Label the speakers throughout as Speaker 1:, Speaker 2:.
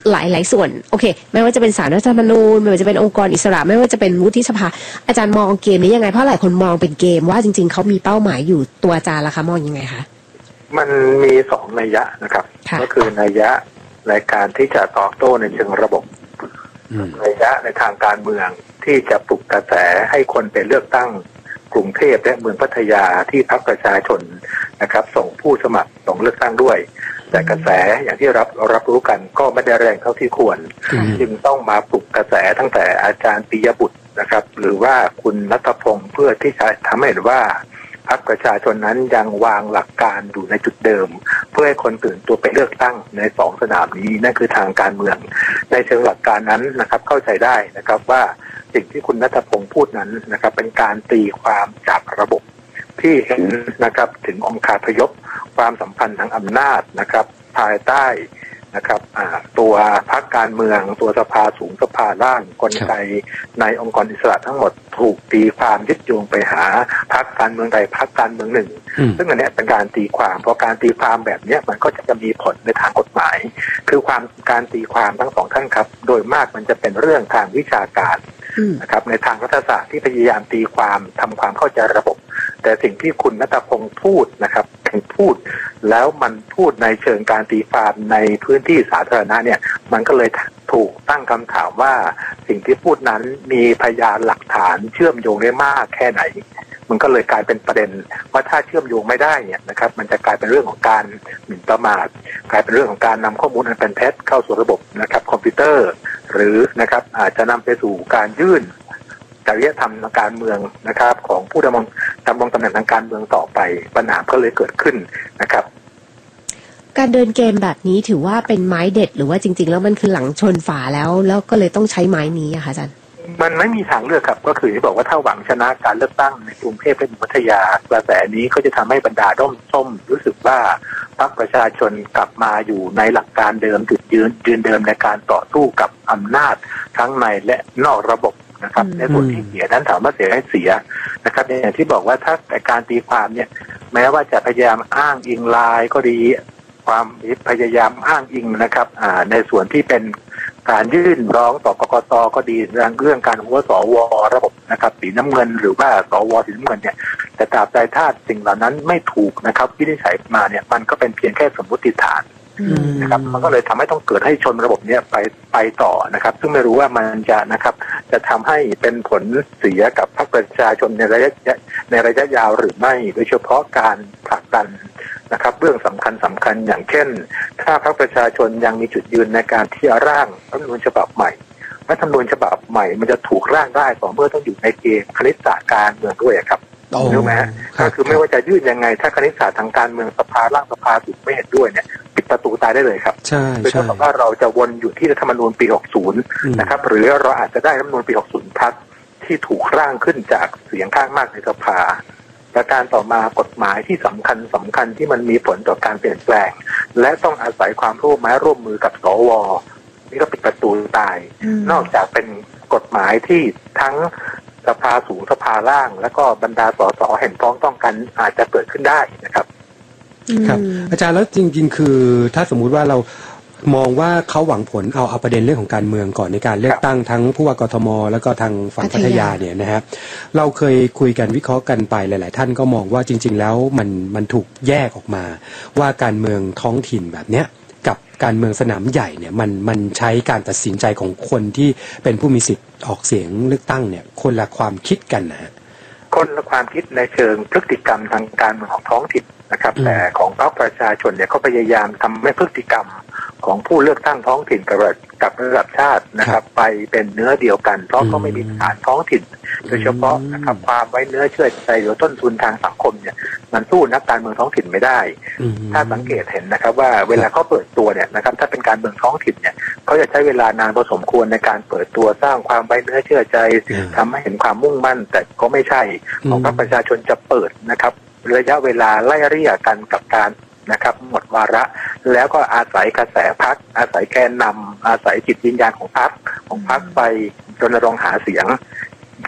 Speaker 1: หลายส่วนโอเคไม่ว่าจะเป็นศาลรัฐธรรมนูญไม่ว่าจะเป็นองค์กรอิสระไม่ว่าจะเป็นวุฒิสภาอาจารย์มองเกมนี้ยังไงเพราะหลายคนมองเป็นเกมว่าจริงๆเขามีเป้าหมายอยู่ตัวอาจารย์ล่ะคะมองยังไงคะ
Speaker 2: มันมีสองนัยยะนะครับก็คือนัยยะในการที่จะตอบโต้ในเชิงระบบนัยยะในทางการเมืองที่จะปลุกกระแสให้คนไปเลือกตั้งกรุงเทพและเมืองพัทยาที่พรรคประชาชนนะครับส่งผู้สมัครส่งเลือกตั้งด้วยแต่กระแสอย่างที่รับรู้กันก็ไม่ได้แรงเท่าที่ควรจึงต้องมาปลุกกระแสตั้งแต่อาจารย์ปิยบุตรนะครับหรือว่าคุณณัฐพงศ์เพื่อที่จะทำให้เห็นว่าพรรคประชาชนนั้นยังวางหลักการอยู่ในจุดเดิมเพื่อให้คนตื่นตัวไปเลือกตั้งในสองสนามนี้นั่นคือทางการเมืองในเชิงหลักการนั้นนะครับเข้าใจได้นะครับว่าสิ่งที่คุณณัฐพงศ์พูดนั้นนะครับเป็นการตีความจากระบบที่เห็นนะครับถึงองค์คาพยพความสัมพันธ์ทางอำนาจนะครับภายใต้นะครับตัวพรรคการเมืองตัวสภาสูงสภาล่างกลไกในองค์กรอิสระทั้งหมดถูกตีความยึดโยงไปหาพรรคการเมืองใดพรรคการเมืองหนึ่งซึ่งอันนี้เป็นการตีความเพราะการตีความแบบนี้มันก็จะมีผลในทางกฎหมายคือการตีความทั้งสองท่านครับโดยมากมันจะเป็นเรื่องทางวิชาการนะครับในทางรัฐศาสตร์ที่พยายามตีความทำความเข้าใจระบบแต่สิ่งที่คุณณัฐพงศ์พูดนะครับพูดแล้วมันพูดในเชิงการตีความในพื้นที่สาธารณะเนี่ยมันก็เลยถูกตั้งคำถามว่าสิ่งที่พูดนั้นมีพยานหลักฐานเชื่อมโยงได้มากแค่ไหนมันก็เลยกลายเป็นประเด็นว่าถ้าเชื่อมโยงไม่ได้เนี่ยนะครับมันจะกลายเป็นเรื่องของการหมิ่นประมาทกลายเป็นเรื่องของการนำข้อมูลอันเป็นเท็จเข้าสู่ระบบนะครับคอมพิวเตอร์หรือนะครับอาจจะนำไปสู่การยื่นจริยธรรมทางการเมืองนะครับของผู้ดำรงตำแหน่งทางการเมืองต่อไปปัญหาก็เลยเกิดขึ้นนะครับ
Speaker 1: การเดินเกมแบบนี้ถือว่าเป็นไม้เด็ดหรือว่าจริงๆแล้วมันคือหลังชนฝาแล้วก็เลยต้องใช้ไม้นี้อะคะอาจารย์
Speaker 2: มันไม่มีทางเลือกครับก็คือที่บอกว่าถ้าหวังชนะการเลือกตั้งในกรุงเทพและพัทยากระแสนี้ก็จะทำให้บรรดาด้อมส้มรู้สึกว่าพรรคประชาชนกลับมาอยู่ในหลักการเดิมจุดยืนเดิมในการต่อสู้กับอำนาจทั้งในและนอกระบบนะครับในส่วนที่เสียนั้นถามว่าเสียให้เสียนะครับอย่างที่บอกว่าถ้าแต่การตีความเนี่ยแม้ว่าจะพยายามอ้างอิงลายก็ดีความพยายามอ้างอิงนะครับในส่วนที่เป็นการยื่นร้องต่อกกต.ก็ดีเรื่องการหัวสว.ระบบนะครับสีน้ำเงินหรือว่าสว.สีน้ำเงินเนี่ยแต่ตราบใดถ้าสิ่งเหล่านั้นไม่ถูกนะครับวินิจฉัยมาเนี่ยมันก็เป็นเพียงแค่สมมติฐานนะครับมันก็เลยทำให้ต้องเกิดให้ชนระบบนี้ไปต่อนะครับซึ่งไม่รู้ว่ามันจะนะครับจะทำให้เป็นผลเสียกับพรรคประชาชนในระยะยาวหรือไม่โดยเฉพาะการผลักดันนะครับเรื่องสำคัญอย่างเช่นถ้าพรรคประชาชนยังมีจุดยืนในการที่จะร่างรัฐธรรมนูญฉบับใหม่รัฐธรรมนูญฉบับใหม่มันจะถูกร่างได้ต่อเมื่อต้องอยู่ในเกณฑ์คณิตศาสตร์การเมืองด้วยครับรู้ไหมฮะก็คือไม่ว่าจะยื่นยังไงถ้าคณิตศาสตร์ทางการเมืองสภาร่างสภาถูกไม่เห็นด้วยเนี่ยปิดประตูตายได้เลยครับ
Speaker 3: ใช่
Speaker 2: โดยเฉพาะว่าเราจะวนอยู่ที่รัฐธรรมนูญปี 60 นะครับหรือเราอาจจะได้รัฐธรรมนูญปี 60 พลัสที่ถูกร่างขึ้นจากเสียงข้างมากในสภาประการต่อมากฎหมายที่สำคัญที่มันมีผลต่อการเปลี่ยนแปลงและต้องอาศัยความร่วมมือกับสว.นี่ก็ปิดประตูตายนอกจากเป็นกฎหมายที่ทั้งสภาสูงสภาล่างแล้วก็บรรดาสสเห็นพ้องต้องกันอาจจะเกิดขึ้นได้นะครับ
Speaker 3: ครับอาจารย์แล้วจริงๆคือถ้าสมมุติว่าเรามองว่าเขาหวังผลเอาประเด็นเรื่องของการเมืองก่อนในการเลือกตั้งทั้งผู้ว่ากทมแล้วก็ทางฝั่งพัทยาเนี่ยนะครับเราเคยคุยกันวิเคราะห์กันไปหลายๆท่านก็มองว่าจริงๆแล้วมันถูกแยกออกมาว่าการเมืองท้องถิ่นแบบเนี้ยกับการเมืองสนามใหญ่เนี่ยมันใช้การตัดสินใจของคนที่เป็นผู้มีสิทธิ์ออกเสียงเลือกตั้งเนี่ยคนละความคิดกันนะฮะ
Speaker 2: คนละความคิดในเชิงพฤติกรรมทางการเมืองของท้องถิ่นนะครับแต่ของพรรคประชาชนเนี่ยเขาพยายามทำให้พฤติกรรมของผู้เลือกตั้งท้องถิ่นกับระดับชาตินะครับไปเป็นเนื้อเดียวกันเพราะเขาไม่มีฐานท้องถิ่นโดยเฉพาะนะครับความไว้เนื้อเชื่อใจหรือต้นทุนทางสังคมเนี่ยมันสู้นักการเมืองท้องถิ่นไม่ได้ถ้าสังเกตเห็นนะครับว่าเวลาเขาเปิดตัวเนี่ยนะครับถ้าเป็นการเมืองท้องถิ่นเนี่ยเขาจะใช้เวลานานพอสมควรในการเปิดตัวสร้างความไว้เนื้อเชื่อใจทำให้เห็นความมุ่งมั่นแต่ก็ไม่ใช่ของพรรคประชาชนจะเปิดนะครับระยะเวลาไล่เรียกกันกับการนะครับหมดวาระแล้วก็อาศัยกระแสพรรคอาศัยแกนนำอาศัยจิตวิญญาณของพรรคไปรณรงค์หาเสียง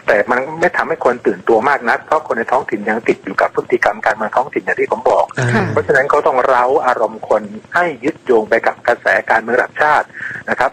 Speaker 2: แต่มันไม่ทำให้คนตื่นตัวมากนักเพราะคนในท้องถิ่นยังติดอยู่กับพฤติกรรมการเมืองท้องถิ่นอย่างที่ผมบอกเพราะฉะนั้นเขาต้องเร้าอารมณ์คนให้ยึดโยงไปกับกระแสการเมืองระดับชาตินะครับ